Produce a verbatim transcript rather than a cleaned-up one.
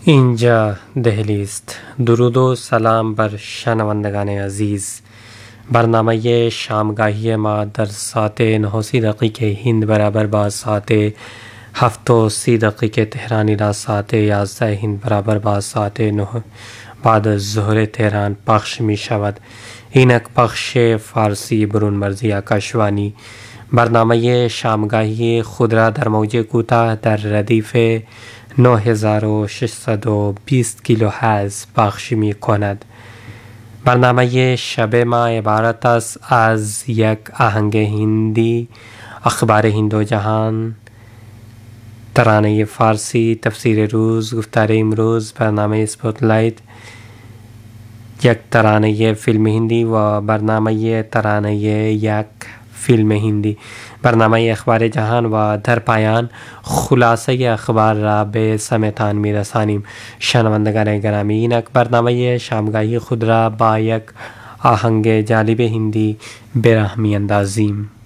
اینجا دهلی است. درود و سلام بر شنوندگان عزیز. برنامه شامگاهی ما در ساعت نه و سی دقیقه هند برابر با ساعت هفت و سی دقیقه تهرانی را ساعت یازده هند برابر با ساعت نه بعد از ظهر تهران پخش می شود. اینک پخش فارسی برون مرزی آکاشوانی. برنامه شامگاهی خود را در موج کوتاه در ردیف نه هزار و ششصد و بیست کیلو هرتز پخش می کند. برنامه شب ما عبارت است از یک آهنگ هندی، اخبار هند و جهان، ترانه فارسی، تفسیر روز، گفتار امروز، برنامه اسپوتلایت، یک ترانه فیلم هندی و برنامه ترانه یک فیلم هندی. برنامه اخبار جهان و در پایان خلاصه اخبار را به سمتان می رسانیم. شنوندگان گرامی، اینک برنامه شامگاهی خود را با یک آهنگ جالب هندی به راه می اندازیم.